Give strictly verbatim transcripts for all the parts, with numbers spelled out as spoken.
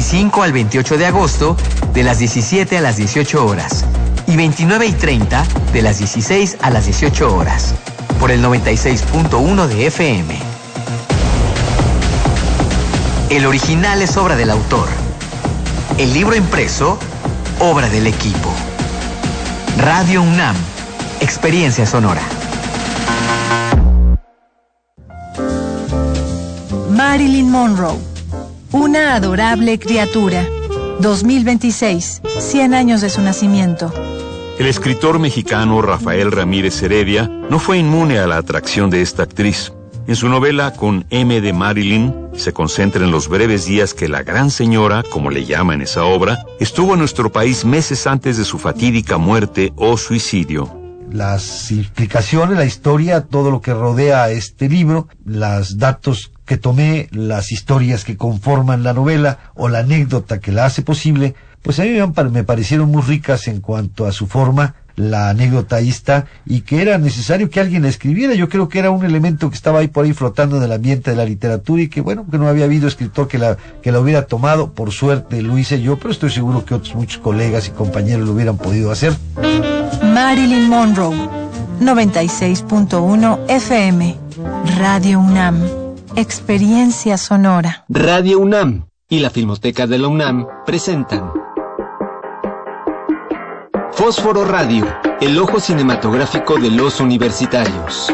veinticinco al veintiocho de agosto, de las diecisiete a las dieciocho horas. Y veintinueve y treinta, de las dieciséis a las dieciocho horas. Por el noventa y seis punto uno de F M. El original es obra del autor. El libro impreso, obra del equipo. Radio UNAM, experiencia sonora. Marilyn Monroe, una adorable criatura. dos mil veintiséis, cien años de su nacimiento. El escritor mexicano Rafael Ramírez Heredia no fue inmune a la atracción de esta actriz. En su novela Con M de Marilyn, se concentra en los breves días que la gran señora, como le llama en esa obra, estuvo en nuestro país meses antes de su fatídica muerte o suicidio. Las implicaciones, la historia, todo lo que rodea a este libro, los datos que tomé, las historias que conforman la novela o la anécdota que la hace posible, pues a mí me parecieron muy ricas en cuanto a su forma. La anécdota ahí está, y que era necesario que alguien la escribiera. Yo creo que era un elemento que estaba ahí por ahí flotando en el ambiente de la literatura, y que bueno, que no había habido escritor que la, que la hubiera tomado. Por suerte lo hice yo, pero estoy seguro que otros muchos colegas y compañeros lo hubieran podido hacer. Marilyn Monroe, noventa y seis punto uno F M, Radio UNAM, experiencia sonora. Radio UNAM y la Filmoteca de la UNAM presentan Fósforo Radio, el ojo cinematográfico de los universitarios.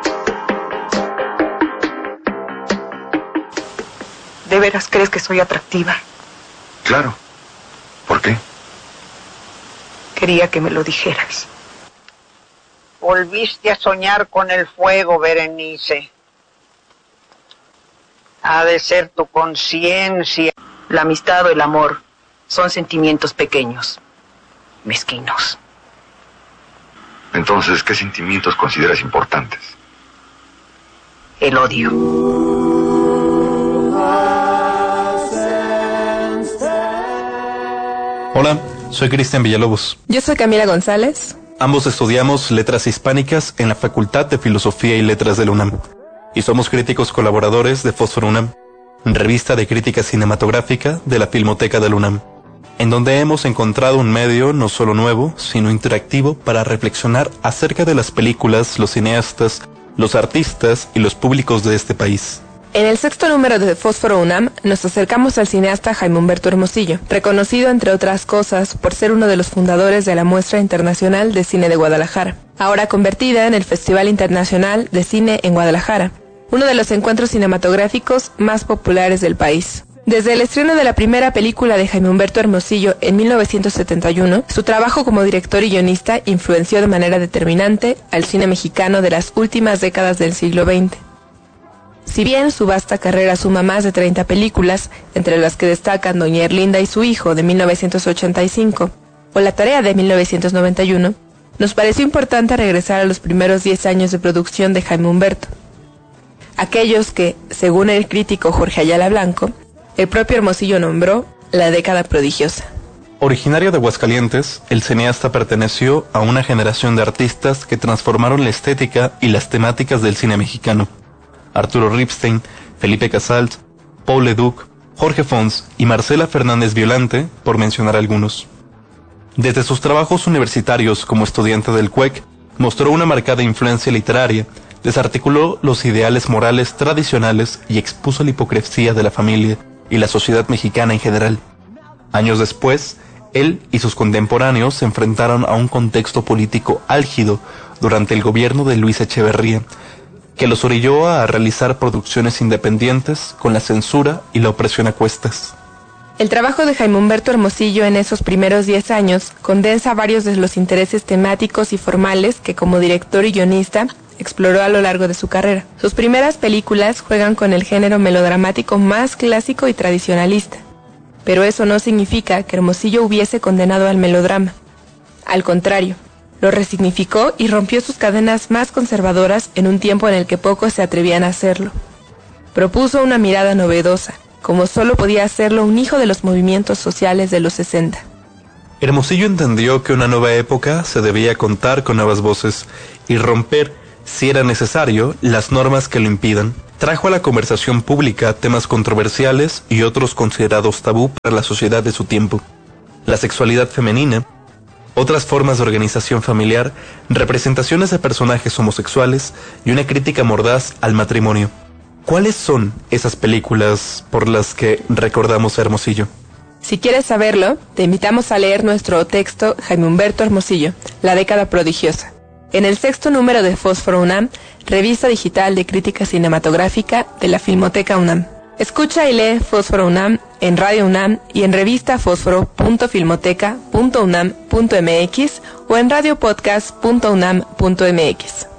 ¿De veras crees que soy atractiva? Claro. ¿Por qué? Quería que me lo dijeras. Volviste a soñar con el fuego, Berenice. Ha de ser tu conciencia. La amistad o el amor son sentimientos pequeños, mezquinos. Entonces, ¿qué sentimientos consideras importantes? El odio. Hola, soy Cristian Villalobos. Yo soy Camila González. Ambos estudiamos Letras Hispánicas en la Facultad de Filosofía y Letras de la UNAM. Y somos críticos colaboradores de Fósforo UNAM, revista de crítica cinematográfica de la Filmoteca de la UNAM, en donde hemos encontrado un medio no solo nuevo, sino interactivo para reflexionar acerca de las películas, los cineastas, los artistas y los públicos de este país. En el sexto número de Fósforo UNAM nos acercamos al cineasta Jaime Humberto Hermosillo, reconocido entre otras cosas por ser uno de los fundadores de la Muestra Internacional de Cine de Guadalajara, ahora convertida en el Festival Internacional de Cine en Guadalajara, uno de los encuentros cinematográficos más populares del país. Desde el estreno de la primera película de Jaime Humberto Hermosillo en mil novecientos setenta y uno, su trabajo como director y guionista influenció de manera determinante al cine mexicano de las últimas décadas del siglo veinte. Si bien su vasta carrera suma más de treinta películas, entre las que destacan Doña Erlinda y su hijo de mil novecientos ochenta y cinco o La Tarea de mil novecientos noventa y uno, nos pareció importante regresar a los primeros diez años de producción de Jaime Humberto. Aquellos que, según el crítico Jorge Ayala Blanco, el propio Hermosillo nombró la década prodigiosa. Originario de Aguascalientes, el cineasta perteneció a una generación de artistas que transformaron la estética y las temáticas del cine mexicano. Arturo Ripstein, Felipe Casals, Paul Leduc, Jorge Fons y Marcela Fernández Violante, por mencionar algunos. Desde sus trabajos universitarios como estudiante del C U E C, mostró una marcada influencia literaria, desarticuló los ideales morales tradicionales y expuso la hipocresía de la familia y la sociedad mexicana en general. Años después, él y sus contemporáneos se enfrentaron a un contexto político álgido durante el gobierno de Luis Echeverría, que los orilló a realizar producciones independientes con la censura y la opresión a cuestas. El trabajo de Jaime Humberto Hermosillo en esos primeros diez años condensa varios de los intereses temáticos y formales que como director y guionista exploró a lo largo de su carrera. Sus primeras películas juegan con el género melodramático más clásico y tradicionalista, pero eso no significa que Hermosillo hubiese condenado al melodrama. Al contrario, lo resignificó y rompió sus cadenas más conservadoras en un tiempo en el que pocos se atrevían a hacerlo. Propuso una mirada novedosa, como solo podía hacerlo un hijo de los movimientos sociales de los sesenta. Hermosillo entendió que una nueva época se debía contar con nuevas voces y romper, si era necesario, las normas que lo impidan. trajo a la conversación pública temas controversiales y otros considerados tabú para la sociedad de su tiempo. La sexualidad femenina, otras formas de organización familiar, representaciones de personajes homosexuales y una crítica mordaz al matrimonio. ¿Cuáles son esas películas por las que recordamos a Hermosillo? Si quieres saberlo, te invitamos a leer nuestro texto Jaime Humberto Hermosillo, La década prodigiosa, en el sexto número de Fósforo UNAM, revista digital de crítica cinematográfica de la Filmoteca UNAM. Escucha y lee Fósforo UNAM en Radio UNAM y en revista fósforo punto filmoteca punto unam punto mx o en radiopodcast punto unam punto mx.